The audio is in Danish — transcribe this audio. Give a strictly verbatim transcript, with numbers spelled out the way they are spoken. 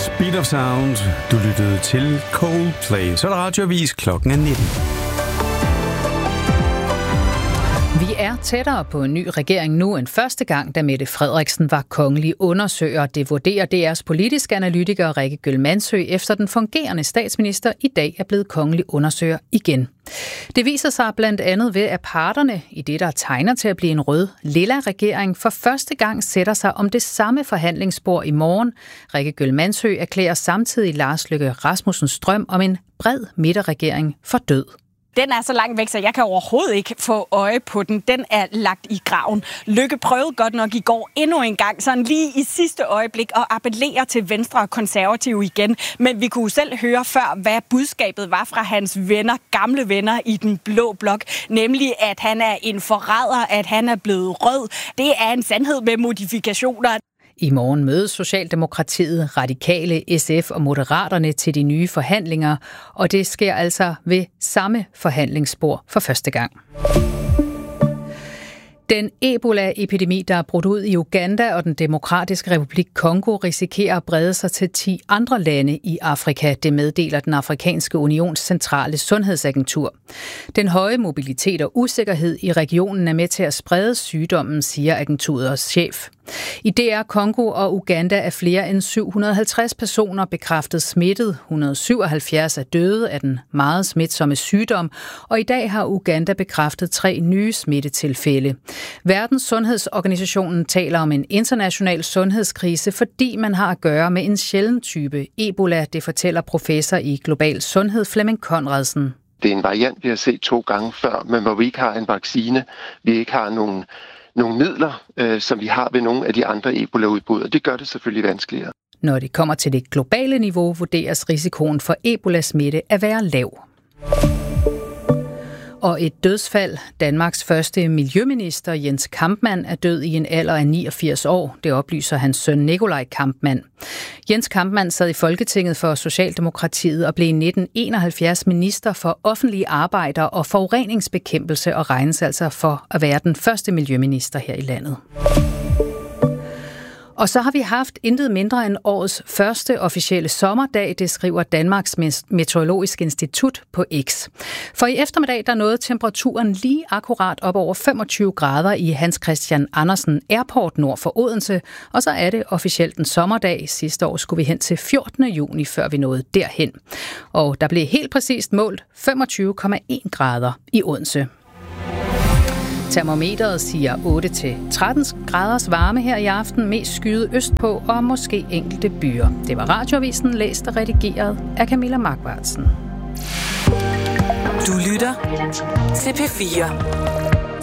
Speed of Sound. Du lyttede til Coldplay. Så er der radioavis, klokken er nitten. Vi er tættere på en ny regering nu end første gang, da Mette Frederiksen var kongelig undersøger. Det vurderer D R's politiske analytiker Rikke Gøll-Mandsø, efter den fungerende statsminister i dag er blevet kongelig undersøger igen. Det viser sig blandt andet ved, at parterne i det, der tegner til at blive en rød-lilla regering, for første gang sætter sig om det samme forhandlingsbord i morgen. Rikke Gøll-Mandsø erklærer samtidig Lars Løkke Rasmussens drøm om en bred midterregering for død. Den er så langt væk, så jeg kan overhovedet ikke få øje på den. Den er lagt i graven. Løkke prøvede godt nok i går endnu en gang, sådan lige i sidste øjeblik, at appellere til Venstre og Konservative igen. Men vi kunne selv høre før, hvad budskabet var fra hans venner, gamle venner i den blå blok. Nemlig, at han er en forræder, at han er blevet rød. Det er en sandhed med modifikationer. I morgen mødes Socialdemokratiet, Radikale, S F og Moderaterne til de nye forhandlinger, og det sker altså ved samme forhandlingsbord for første gang. Den Ebola-epidemi, der er brudt ud i Uganda og den Demokratiske Republik Kongo, risikerer at brede sig til ti andre lande i Afrika. Det meddeler den Afrikanske Unions centrale sundhedsagentur. Den høje mobilitet og usikkerhed i regionen er med til at sprede sygdommen, siger agenturets chef. I D R Kongo og Uganda er flere end syv hundrede og halvtreds personer bekræftet smittet. et hundrede og syvoghalvfjerds er døde af den meget smitsomme sygdom, og i dag har Uganda bekræftet tre nye smittetilfælde. Verdens Sundhedsorganisationen taler om en international sundhedskrise, fordi man har at gøre med en sjælden type Ebola, det fortæller professor i global sundhed Flemming Conradsen. Det er en variant, vi har set to gange før, men hvor vi ikke har en vaccine, vi ikke har nogen nogle midler, øh, som vi har ved nogle af de andre Ebola-udbrud, og det gør det selvfølgelig vanskeligere. Når det kommer til det globale niveau, vurderes risikoen for Ebola-smitte at være lav. Og et dødsfald. Danmarks første miljøminister, Jens Kampmann, er død i en alder af niogfirs år. Det oplyser hans søn Nikolaj Kampmann. Jens Kampmann sad i Folketinget for Socialdemokratiet og blev i nitten enoghalvfjerds minister for offentlige arbejder og forureningsbekæmpelse og regnes altså for at være den første miljøminister her i landet. Og så har vi haft intet mindre end årets første officielle sommerdag, det skriver Danmarks Meteorologiske Institut på X. For i eftermiddag der nåede temperaturen lige akkurat op over femogtyve grader i Hans Christian Andersen Airport nord for Odense, og så er det officielt en sommerdag. Sidste år skulle vi hen til fjortende juni, før vi nåede derhen. Og der blev helt præcist målt femogtyve komma en grader i Odense. Termometeret siger otte til tretten graders varme her i aften, mest skyet østpå og måske enkelte byer. Det var Radioavisen, læst og redigeret af Camilla Markvartsen. Du lytter til P fire.